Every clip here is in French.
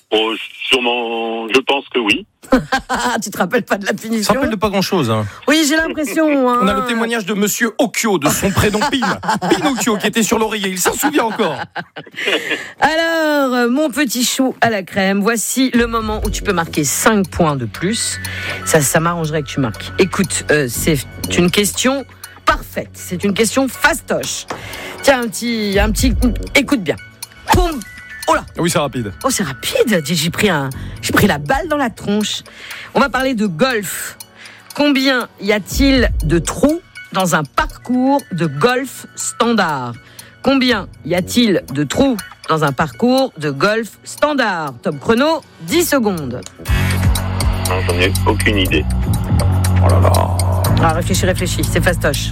Oh, sûrement, je pense que oui. Tu te rappelles pas de la Ça punition? rappelle de pas grand-chose. Hein. Oui, j'ai l'impression. Hein. On a le témoignage de Monsieur Occhio, de son prénom Pinocchio, qui était sur l'oreiller. Il s'en souvient encore. Alors, mon petit chou à la crème, voici le moment où tu peux marquer 5 points de plus. Ça m'arrangerait que tu marques. Écoute, c'est une question parfaite. C'est une question fastoche. Tiens, un petit... Écoute bien. Poum. Oh là. Oui, c'est rapide. Oh, c'est rapide. J'ai pris la balle dans la tronche. On va parler de golf. Combien y a-t-il de trous dans un parcours de golf standard? Combien y a-t-il de trous dans un parcours de golf standard? Top chrono, 10 secondes. Non, j'en ai aucune idée. Oh là là. Ah, réfléchis, c'est fastoche.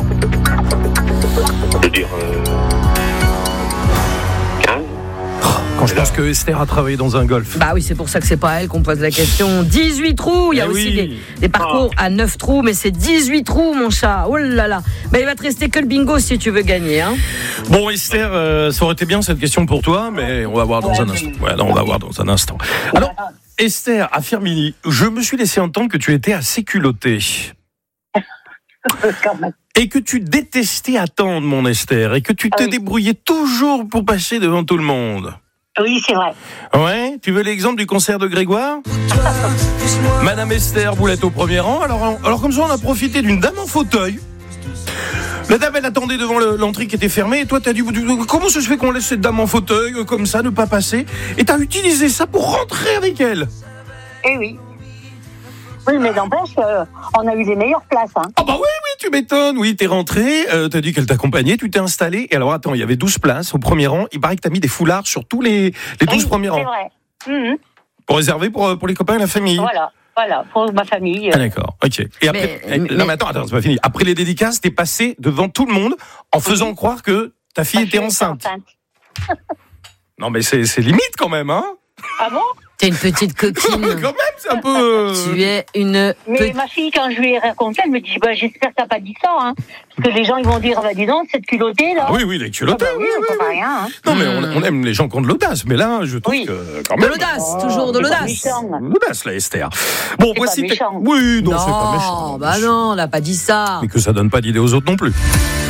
Je veux dire 15. Quand je pense que Esther a travaillé dans un golf. Bah oui, c'est pour ça que c'est pas à elle qu'on pose la question. 18 trous, il y a aussi des parcours à 9 trous, mais c'est 18 trous, mon chat. Oh là là. Bah, il va te rester que le bingo si tu veux gagner. Hein. Bon, Esther, ça aurait été bien cette question pour toi, mais on va voir dans un instant. Ouais, non, on va voir dans un instant. Alors, Esther, à Firminy, je me suis laissé entendre que tu étais assez culottée. Et que tu détestais attendre, mon Esther, et que tu te débrouillais toujours pour passer devant tout le monde. Oui, c'est vrai. Ouais, tu veux l'exemple du concert de Grégoire? Madame Esther Boulette au premier rang. Alors comme ça, on a profité d'une dame en fauteuil. La dame, elle attendait devant l'entrée qui était fermée. Et toi, t'as dit, comment ça se fait qu'on laisse cette dame en fauteuil, comme ça, ne pas passer? Et t'as utilisé ça pour rentrer avec elle. Eh oui. Oui, mais n'empêche, on a eu les meilleures places. Hein. Ah bah oui, tu m'étonnes. Oui, t'es rentré, t'as dit qu'elle t'accompagnait, tu t'es installé. Et alors, attends, il y avait 12 places au premier rang. Il paraît que t'as mis des foulards sur tous les 12 premiers rangs. C'est vrai. Mmh. Pour réserver pour les copains et la famille. Voilà, pour ma famille. Ah d'accord, ok. Et après, mais attends, c'est pas fini. Après les dédicaces, t'es passé devant tout le monde en faisant croire que ta fille était enceinte. Non mais c'est limite quand même, hein. Ah bon? T'es une petite coquine. Quand même, c'est un peu... Tu es une... Mais ma fille, quand je lui ai raconté, elle me dit, j'espère que t'as pas dit ça, hein. Parce que les gens, ils vont dire, dis donc, cette culottée, là. Oui, les culottés. Oui, c'est pas rien, hein. Non, mais on aime les gens qui ont de l'audace. Mais là, je trouve que... Quand même, de l'audace, toujours de l'audace. L'audace, là, Esther. Bon, voici... Pas méchant. Oui, non, c'est pas méchant. Bah non, on n'a pas dit ça. Mais que ça donne pas d'idée aux autres non plus.